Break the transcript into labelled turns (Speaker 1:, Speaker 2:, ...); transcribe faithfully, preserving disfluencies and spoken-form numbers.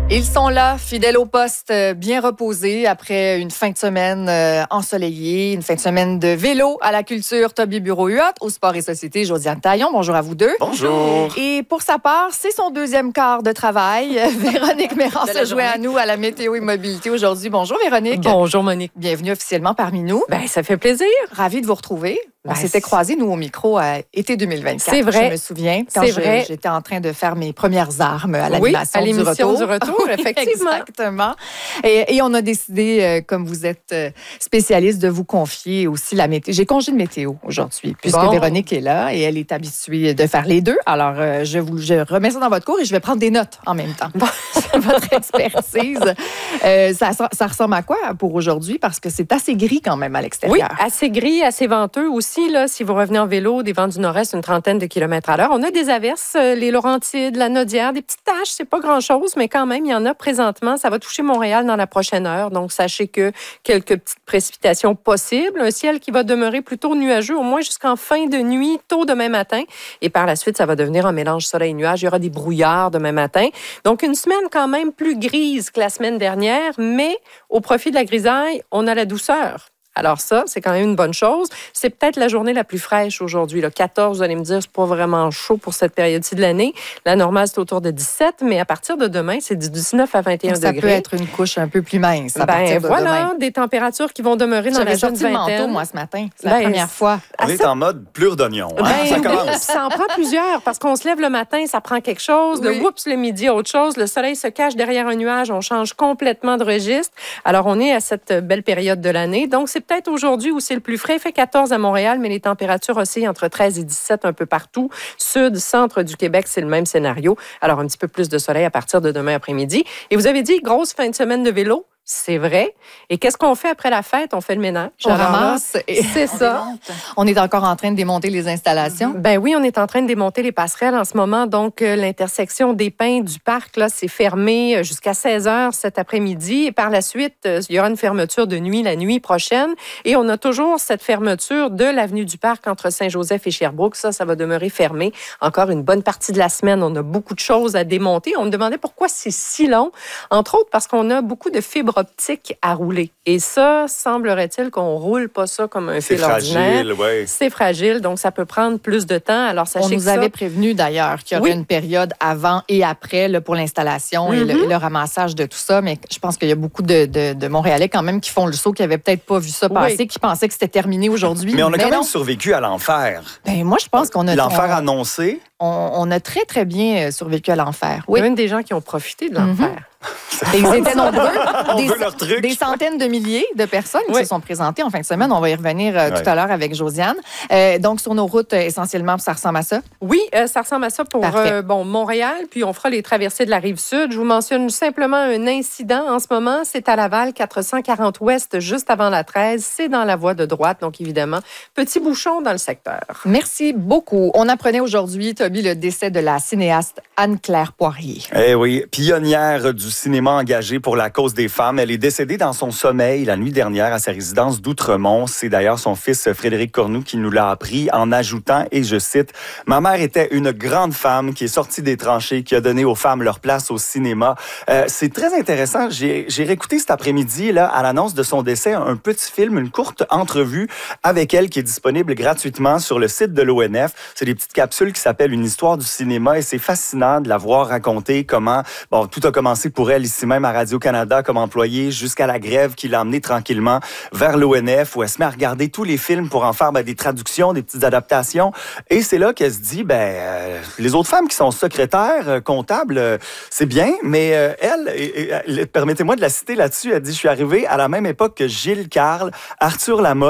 Speaker 1: Ils sont là, fidèles au poste, bien reposés après une fin de semaine euh, ensoleillée, une fin de semaine de vélo à la culture. Toby Bureau-Huot, au sport et société, Josiane Taillon. Bonjour à vous deux.
Speaker 2: Bonjour.
Speaker 1: Et pour sa part, c'est son deuxième quart de travail. Véronique Méran se joint à nous à la météo et mobilité aujourd'hui. Bonjour Véronique.
Speaker 3: Bonjour Monique.
Speaker 1: Bienvenue officiellement parmi nous.
Speaker 3: Ben, ça fait plaisir.
Speaker 1: Ravie de vous retrouver. On
Speaker 3: Ben,
Speaker 1: s'était croisés, nous, au micro, à été deux mille vingt-quatre.
Speaker 3: C'est vrai.
Speaker 1: Je me souviens, quand
Speaker 3: C'est
Speaker 1: je-
Speaker 3: vrai.
Speaker 1: j'étais en train de faire mes premières armes à
Speaker 3: Oui,
Speaker 1: l'animation
Speaker 3: à
Speaker 1: du
Speaker 3: l'émission
Speaker 1: retour.
Speaker 3: du retour,
Speaker 1: Oui,
Speaker 3: effectivement.
Speaker 1: Exactement. Et, et on a décidé, euh, comme vous êtes euh, spécialiste, de vous confier aussi la météo. J'ai congé de météo aujourd'hui, puisque
Speaker 3: Bon.
Speaker 1: Véronique est là et elle est habituée de faire les deux. Alors, euh, je vous je remets ça dans votre cours et je vais prendre des notes en même temps. C'est votre expertise. Euh, ça, ça ressemble à quoi pour aujourd'hui? Parce que c'est assez gris quand même à
Speaker 3: Oui,
Speaker 1: l'extérieur.
Speaker 3: assez gris, assez venteux aussi. Là, si vous revenez en vélo, des vents du nord-est, une trentaine de kilomètres à l'heure. On a des averses, euh, les Laurentides, la Nodière, des petites taches, c'est pas grand-chose, mais quand même, il y en a présentement. Ça va toucher Montréal dans la prochaine heure. Donc, sachez que quelques petites précipitations possibles. Un ciel qui va demeurer plutôt nuageux, au moins jusqu'en fin de nuit, tôt demain matin. Et par la suite, ça va devenir un mélange soleil-nuage. Il y aura des brouillards demain matin. Donc, une semaine quand même plus grise que la semaine dernière, mais au profit de la grisaille, on a la douceur. Alors ça, c'est quand même une bonne chose. C'est peut-être la journée la plus fraîche aujourd'hui. Là. quatorze, vous allez me dire, c'est pas vraiment chaud pour cette période-ci de l'année. La normale, c'est autour de dix-sept, mais à partir de demain, c'est du dix-neuf à vingt et un
Speaker 1: Donc, ça
Speaker 3: degrés.
Speaker 1: peut être une couche un peu plus mince à
Speaker 3: Ben,
Speaker 1: partir de
Speaker 3: voilà,
Speaker 1: demain.
Speaker 3: des températures qui vont demeurer dans
Speaker 1: J'avais
Speaker 3: la jeune
Speaker 1: sorti le manteau,
Speaker 3: vingtaine.
Speaker 1: moi, ce matin. C'est la
Speaker 3: Ben,
Speaker 1: première fois.
Speaker 2: On
Speaker 3: Ah,
Speaker 2: est
Speaker 3: ça-
Speaker 2: en mode plure d'oignon. Hein?
Speaker 3: Ben
Speaker 2: Ça
Speaker 3: oui,
Speaker 2: commence.
Speaker 3: ça en prend plusieurs parce qu'on se lève le matin, ça prend quelque chose.
Speaker 1: Oui.
Speaker 3: Le whoops, le midi, autre chose. Le soleil se cache derrière un nuage. On change complètement de registre. Alors, on est à cette belle période de l'année. Donc, c'est peut-être aujourd'hui où c'est le plus frais. Il fait quatorze à Montréal, mais les températures oscillent entre treize et dix-sept un peu partout. Sud, centre du Québec, c'est le même scénario. Alors, un petit peu plus de soleil à partir de demain après-midi. Et vous avez dit, grosse fin de semaine de vélo. C'est vrai. Et qu'est-ce qu'on fait après la fête? On fait le ménage.
Speaker 1: On
Speaker 3: Alors là,
Speaker 1: ramasse et
Speaker 3: C'est ça.
Speaker 1: on est encore en train de démonter les installations.
Speaker 3: Ben oui, on est en train de démonter les passerelles en ce moment. Donc, euh, l'intersection des Pins du parc, là, c'est fermé euh, jusqu'à seize heures cet après-midi. Et par la suite, euh, il y aura une fermeture de nuit la nuit prochaine. Et on a toujours cette fermeture de l'avenue du parc entre Saint-Joseph et Sherbrooke. Ça, ça va demeurer fermé. Encore une bonne partie de la semaine, on a beaucoup de choses à démonter. On me demandait pourquoi c'est si long. Entre autres, parce qu'on a beaucoup de fibres optiques à rouler. Et ça, semblerait-il qu'on roule pas ça comme un
Speaker 2: C'est
Speaker 3: fil ordinaire.
Speaker 2: fragile, oui.
Speaker 3: C'est fragile, donc ça peut prendre plus de temps. Alors, sachez
Speaker 1: On
Speaker 3: que
Speaker 1: nous
Speaker 3: ça...
Speaker 1: avait prévenu d'ailleurs qu'il y aurait
Speaker 3: Oui.
Speaker 1: une période avant et après là, pour l'installation et, le,
Speaker 3: Mhm.
Speaker 1: et le ramassage de tout ça. Mais je pense qu'il y a beaucoup de, de, de Montréalais quand même qui font le saut, qui n'avaient peut-être pas vu ça
Speaker 3: Oui.
Speaker 1: passer, qui pensaient que c'était terminé aujourd'hui.
Speaker 2: Mais on a quand
Speaker 1: non.
Speaker 2: même survécu à l'enfer.
Speaker 1: Ben, moi, je pense qu'on a,
Speaker 2: L'enfer
Speaker 1: on,
Speaker 2: annoncé.
Speaker 1: on- on a très, très bien euh, survécu à l'enfer.
Speaker 3: Il
Speaker 1: Oui.
Speaker 3: y a même des gens qui ont profité de l'enfer.
Speaker 1: Et ils étaient nombreux.
Speaker 2: On
Speaker 1: des,
Speaker 2: veut leur truc.
Speaker 1: des centaines de milliers de personnes qui
Speaker 3: Oui.
Speaker 1: se sont présentées en fin de semaine. On va y revenir euh,
Speaker 2: Ouais.
Speaker 1: tout à l'heure avec Josiane. Euh, donc, sur nos routes, euh, essentiellement, ça ressemble à ça.
Speaker 3: Oui, euh, ça ressemble à ça pour
Speaker 1: Parfait.
Speaker 3: euh, bon, Montréal, puis on fera les traversées de la Rive-Sud. Je vous mentionne simplement un incident en ce moment. C'est à Laval, quatre cent quarante ouest, juste avant la treize. C'est dans la voie de droite, donc évidemment, petit bouchon dans le secteur.
Speaker 1: Merci beaucoup. On apprenait aujourd'hui, Toby, le décès de la cinéaste Anne-Claire Poirier.
Speaker 2: Eh oui, pionnière du cinéma engagé pour la cause des femmes. Elle est décédée dans son sommeil la nuit dernière à sa résidence d'Outremont. C'est d'ailleurs son fils Frédéric Cornoux qui nous l'a appris en ajoutant, et je cite, « Ma mère était une grande femme qui est sortie des tranchées, qui a donné aux femmes leur place au cinéma. Euh, » C'est très intéressant. J'ai, j'ai réécouté cet après-midi, là, à l'annonce de son décès, un petit film, une courte entrevue avec elle qui est disponible gratuitement sur le site de l'O N F. C'est des petites capsules qui s'appellent « Une histoire du cinéma » et c'est fascinant de la voir raconter comment, bon, tout a commencé pour elle ici même à Radio-Canada comme employée jusqu'à la grève qui l'a emmenée tranquillement vers l'O N F où elle se met à regarder tous les films pour en faire ben, des traductions, des petites adaptations. Et c'est là qu'elle se dit, ben, euh, les autres femmes qui sont secrétaires, euh, comptables, euh, c'est bien, mais euh, elle, et, et, permettez-moi de la citer là-dessus, elle dit, je suis arrivée à la même époque que Gilles Carle, Arthur Lamotte,